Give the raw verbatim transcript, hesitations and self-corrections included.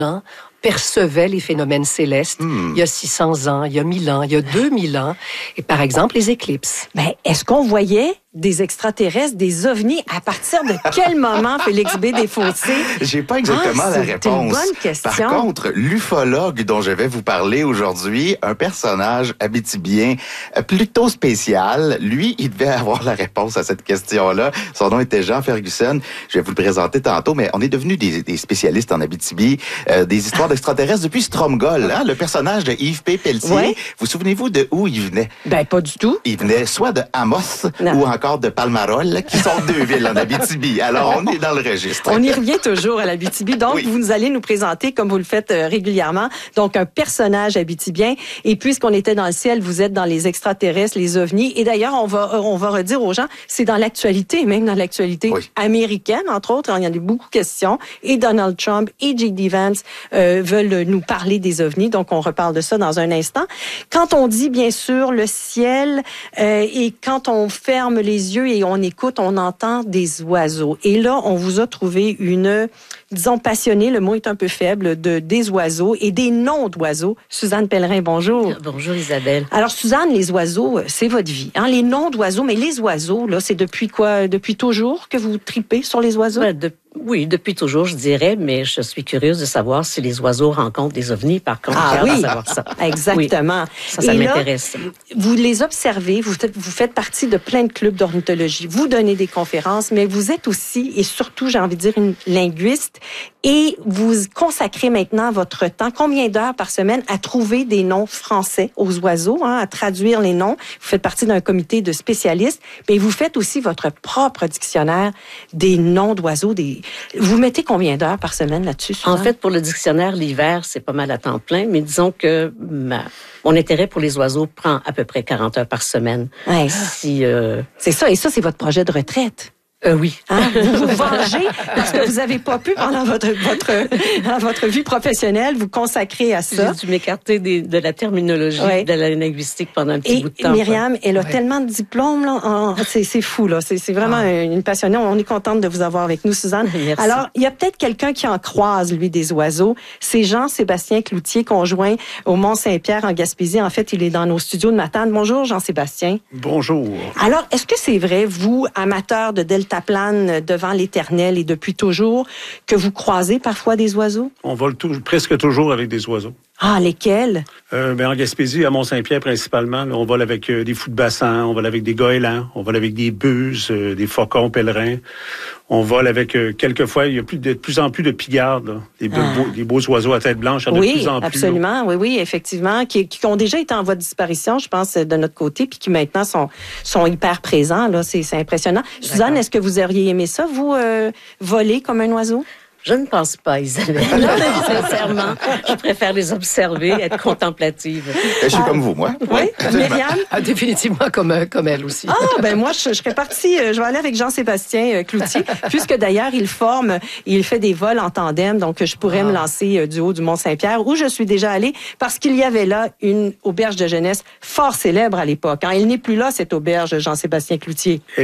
gens percevaient les phénomènes célestes hmm. il y a six cents ans, il y a mille ans, il y a deux mille ans. Et par exemple, les éclipses. Ben, est-ce qu'on voyait des extraterrestres, des ovnis, à partir de quel moment, Félix B. Desfossés? J'ai pas exactement ah, la réponse. C'est une bonne question. Par contre, l'ufologue dont je vais vous parler aujourd'hui, un personnage abitibien plutôt spécial, lui, il devait avoir la réponse à cette question-là. Son nom était Jean Ferguson. Je vais vous le présenter tantôt, mais on est devenus des, des spécialistes en Abitibi, euh, des histoires d'extraterrestres depuis Stromgol, hein, le personnage de Yves P. Pelletier. Ouais. Vous souvenez-vous de où il venait? Ben, pas du tout. Il venait soit de Amos non. ou encore de Palmarol, qui sont deux villes en Abitibi. Alors, on est dans le registre. On y revient toujours à l'Abitibi. Donc, oui. vous allez nous présenter, comme vous le faites euh, régulièrement, donc un personnage abitibien. Et puisqu'on était dans le ciel, vous êtes dans les extraterrestres, les ovnis. Et d'ailleurs, on va, on va redire aux gens, c'est dans l'actualité, même dans l'actualité oui. américaine, entre autres. Il y en a beaucoup de questions. Et Donald Trump et J D Vance euh, veulent nous parler des ovnis. Donc, on reparle de ça dans un instant. Quand on dit, bien sûr, le ciel, euh, et quand on ferme les yeux et on écoute, on entend des oiseaux. Et là, on vous a trouvé une, disons, passionnée, le mot est un peu faible, de des oiseaux et des noms d'oiseaux. Suzanne Pellerin, bonjour. Bonjour Isabelle. Alors, Suzanne, les oiseaux, c'est votre vie. Hein? Les noms d'oiseaux, mais les oiseaux, là, c'est depuis quoi? Depuis toujours que vous tripez sur les oiseaux? Ben, de... Oui, depuis toujours, je dirais, mais je suis curieuse de savoir si les oiseaux rencontrent des ovnis, par contre. Ah oui, savoir ça. Exactement. Oui, ça, ça et m'intéresse. Là, vous les observez, vous faites, vous faites partie de plein de clubs d'ornithologie, vous donnez des conférences, mais vous êtes aussi, et surtout, j'ai envie de dire, une linguiste, et vous consacrez maintenant votre temps, combien d'heures par semaine, à trouver des noms français aux oiseaux, hein, à traduire les noms. Vous faites partie d'un comité de spécialistes, mais vous faites aussi votre propre dictionnaire des noms d'oiseaux, des Vous mettez combien d'heures par semaine là-dessus, Suzanne? En fait, pour le dictionnaire, l'hiver, c'est pas mal à temps plein, mais disons que ma, mon intérêt pour les oiseaux prend à peu près quarante heures par semaine. Ouais. Si, euh... C'est ça, et ça, c'est votre projet de retraite. Euh, oui. Hein? Vous vous vengez parce que vous n'avez pas pu, pendant votre, votre, dans votre vie professionnelle, vous consacrer à ça. J'ai dû m'écarter des, de la terminologie, ouais. de la linguistique pendant un petit et bout de temps. Myriam, elle a ouais. tellement de diplômes, là. En, c'est, c'est fou, là. C'est, c'est vraiment ah. une passionnée. On est contente de vous avoir avec nous, Suzanne. Merci. Alors, il y a peut-être quelqu'un qui en croise, lui, des oiseaux. C'est Jean-Sébastien Cloutier, conjoint au Mont-Saint-Pierre en Gaspésie. En fait, il est dans nos studios de Matane. Bonjour, Jean-Sébastien. Bonjour. Alors, est-ce que c'est vrai, vous, amateur de deltaplane devant l'Éternel et depuis toujours, que vous croisez parfois des oiseaux? On vole tout, presque toujours avec des oiseaux. Ah, lesquels? Euh, ben, en Gaspésie, à Mont-Saint-Pierre principalement, là, on vole avec euh, des fous de bassin, on vole avec des goélands, on vole avec des buses, euh, des faucons pèlerins. On vole avec, euh, quelquefois, il y a plus de, de plus en plus de pigardes, là, des, ah. beaux, des beaux oiseaux à tête blanche, il y en a oui, de plus en absolument, plus. Absolument, oui, oui, effectivement, qui, qui ont déjà été en voie de disparition, je pense, de notre côté, puis qui maintenant sont, sont hyper présents, là, c'est, c'est impressionnant. D'accord. Suzanne, est-ce que vous auriez aimé ça, vous, euh, voler comme un oiseau? Je ne pense pas, Isabelle. Sincèrement, je préfère les observer, être contemplative. Je suis ah, comme vous, moi. Oui, Myriam? Ah, définitivement comme, comme elle aussi. Ah, ben moi, je, je serais partie, je vais aller avec Jean-Sébastien Cloutier, puisque d'ailleurs, il forme, il fait des vols en tandem, donc je pourrais ah. me lancer du haut du Mont-Saint-Pierre, où je suis déjà allée, parce qu'il y avait là une auberge de jeunesse fort célèbre à l'époque. Hein. Il n'est plus là, cette auberge, Jean-Sébastien Cloutier.